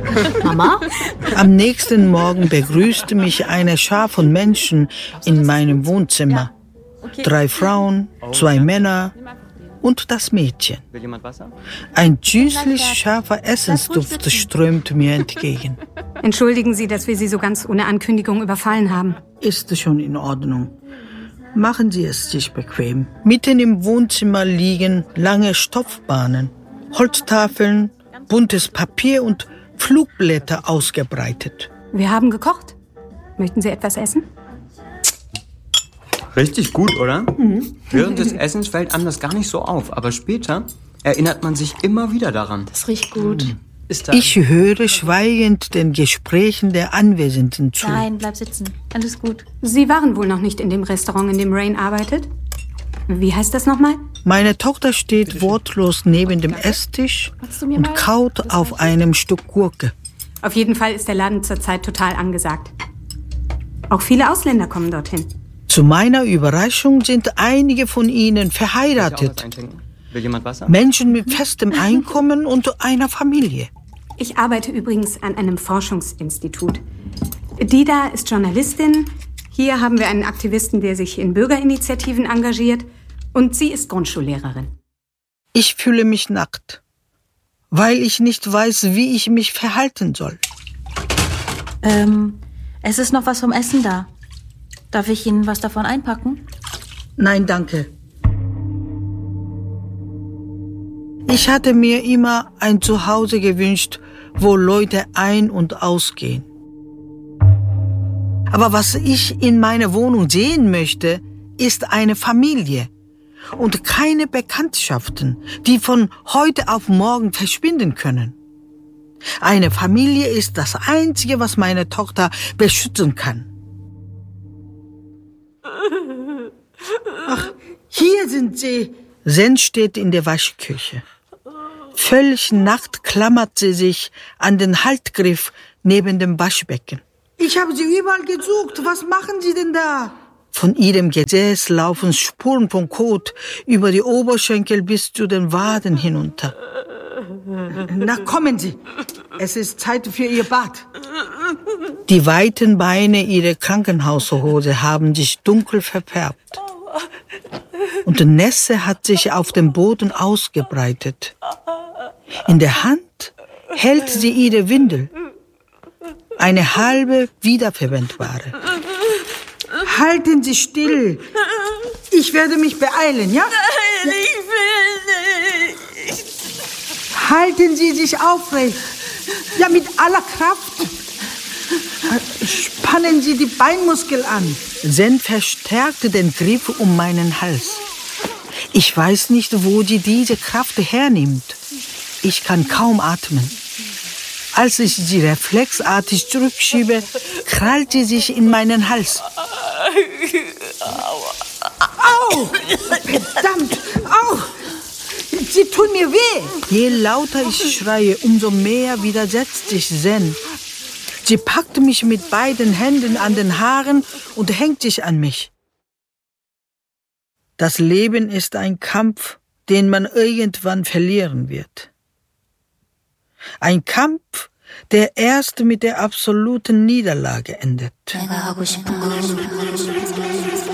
Mama? Am nächsten Morgen begrüßte mich eine Schar von Menschen in meinem Wohnzimmer. 3 Frauen, 2 Männer und das Mädchen. Will jemand Wasser? Ein süßlich scharfer Essensduft strömte mir entgegen. Entschuldigen Sie, dass wir Sie so ganz ohne Ankündigung überfallen haben. Ist schon in Ordnung. Machen Sie es sich bequem. Mitten im Wohnzimmer liegen lange Stoffbahnen, Holztafeln, buntes Papier und Flugblätter ausgebreitet. Wir haben gekocht. Möchten Sie etwas essen? Richtig gut, oder? Während des Essens fällt einem das gar nicht so auf, aber später erinnert man sich immer wieder daran. Das riecht gut. Ich höre schweigend den Gesprächen der Anwesenden zu. Nein, bleib sitzen. Alles gut. Sie waren wohl noch nicht in dem Restaurant, in dem Rain arbeitet? Wie heißt das nochmal? Meine Tochter steht wortlos neben dem Esstisch und kaut auf einem Stück Gurke. Auf jeden Fall ist der Laden zurzeit total angesagt. Auch viele Ausländer kommen dorthin. Zu meiner Überraschung sind einige von ihnen verheiratet. Will jemand Wasser? Menschen mit festem Einkommen und einer Familie. Ich arbeite übrigens an einem Forschungsinstitut. Die da ist Journalistin. Hier haben wir einen Aktivisten, der sich in Bürgerinitiativen engagiert. Und sie ist Grundschullehrerin. Ich fühle mich nackt, weil ich nicht weiß, wie ich mich verhalten soll. Es ist noch was vom Essen da. Darf ich Ihnen was davon einpacken? Nein, danke. Ich hatte mir immer ein Zuhause gewünscht, wo Leute ein- und ausgehen. Aber was ich in meiner Wohnung sehen möchte, ist eine Familie und keine Bekanntschaften, die von heute auf morgen verschwinden können. Eine Familie ist das Einzige, was meine Tochter beschützen kann. Ach, hier sind sie. Zen steht in der Waschküche. Völlig nackt klammert sie sich an den Haltgriff neben dem Waschbecken. Ich habe Sie überall gesucht. Was machen Sie denn da? Von ihrem Gesäß laufen Spuren von Kot über die Oberschenkel bis zu den Waden hinunter. Na, kommen Sie. Es ist Zeit für Ihr Bad. Die weiten Beine ihrer Krankenhaushose haben sich dunkel verfärbt. Und die Nässe hat sich auf dem Boden ausgebreitet. In der Hand hält sie ihre Windel. Eine halbe wiederverwendbare. Halten Sie still. Ich werde mich beeilen, ja? Nein, ich will nicht. Halten Sie sich aufrecht. Ja, mit aller Kraft. Spannen Sie die Beinmuskeln an. Zen verstärkte den Griff um meinen Hals. Ich weiß nicht, wo sie diese Kraft hernimmt. Ich kann kaum atmen. Als ich sie reflexartig zurückschiebe, krallt sie sich in meinen Hals. Au! Verdammt! Au! Sie tun mir weh! Je lauter ich schreie, umso mehr widersetzt sich Zen. Sie packt mich mit beiden Händen an den Haaren und hängt sich an mich. Das Leben ist ein Kampf, den man irgendwann verlieren wird. Ein Kampf, der erst mit der absoluten Niederlage endet.